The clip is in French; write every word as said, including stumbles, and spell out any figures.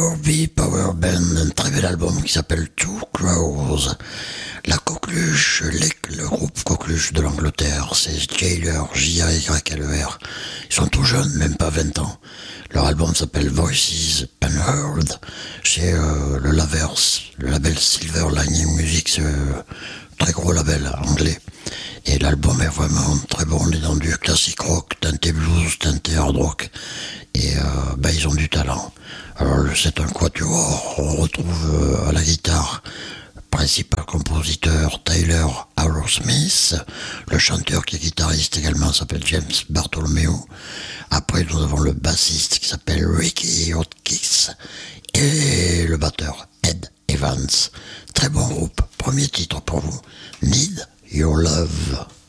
Corby Power Band, un très bel album qui s'appelle Two Crows. La coqueluche, les- le groupe coqueluche de l'Angleterre, c'est Jailer, J A Y L E R. Ils sont tout jeunes, même pas vingt ans. Leur album s'appelle Voices Unheard. C'est euh, le Lavers, le label Silver Lining Music, c'est un très gros label anglais. Et l'album est vraiment très bon, on est dans du classique rock, teinté blues, teinté hard rock. Et euh, ben, ils ont du talent. Alors c'est un quatuor, on retrouve euh, à la guitare principal compositeur Tyler Arrowsmith, le chanteur qui est guitariste également s'appelle James Bartholomew. Après nous avons le bassiste qui s'appelle Ricky Hotchkiss et le batteur Ed Evans. Très bon groupe, premier titre pour vous, Need Your Love.